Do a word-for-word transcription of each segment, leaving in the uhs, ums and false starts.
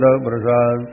प्रसाद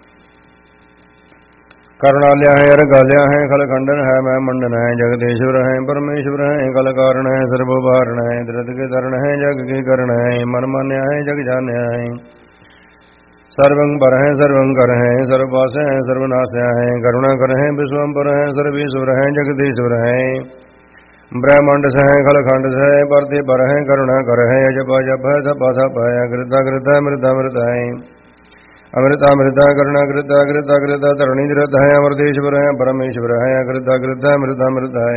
करुणाल्या है अरगाल्या है खल खंडन है मैं मंडन है जगदेश्वर है परमेश्वर है कल कारण है सर्वभारण है धृत के धरण है जग के करण है मन मान्या है जग जान्या है सर्वं पर है सर्वं कर है सर्वपास है सर्वनाशया है करुणा कर है विश्वम्पर है सर्वेश्वर है जगदीश्वर है ब्रह्मांड से है खल खंड से है परति पर है करुणा कर है जप जप है तप तप है अकृता कृता मृत अमृत है अमृता अमृता करुणा कृता कृता कृता तरुणी धृत है अमृतेश्वर है परमेश्वर है अकृता कृता अमृत अमृत है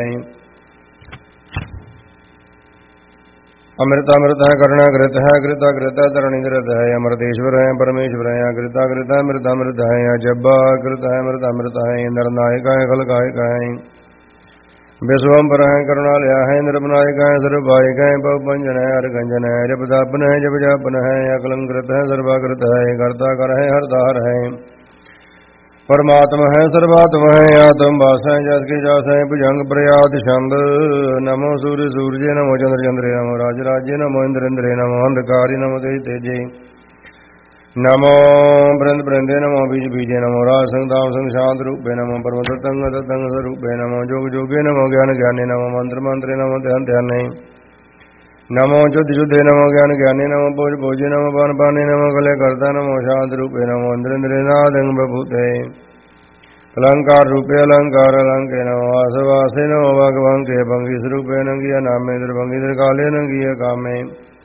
अमृता अमृत है करुणा कृत है कृता कृता तरुणी धृत है अमृतेश्वर है परमेश्वर है अकृता कृता अमृत अमृत है अजब कृत है अमृत अमृत है नरनायक है खल गायक है विश्वम्पर है करुणालया है निर्भनायक है सर्वभायक है पवपंजन है हरगंजन है जपदापन है जप जापन है अकलंकृत है सर्वाकृत है कर्ता कर है हरदार है परमात्मा है सर्वात्मा है आत्म वास है जस के जास है भुजंग प्रयात छंद नमो सूर्य सूर्य नमो चंद्र चंद्रे नमो राज राज्य नमो इंद्र इंद्रे नमो अंधकारी नमो तेज तेजे नमो बृंद बृंदे नमो बीज बीजे नमो राज संग दाम संग शांत रूपे नमो परम तंग तंग स्वरूपे नमो जोग जोगे नमो ज्ञान ज्ञाने नमो मंत्र मंत्रे नमो ध्यान ध्याने नमो शुद्ध शुद्धे नमो ज्ञान ज्ञाने नमो भोज भोजे नमो पान पाने नमो कले कर्ता नमो शांत रूपे नमो इंद्र इंद्रे नादंग बभूते अलंकार रूपे अलंकार अलंके नमो वास वासे नमो भगवान के भंगी स्वरूपे नंगिया नामे द्रभंगी काले नंगिया कामे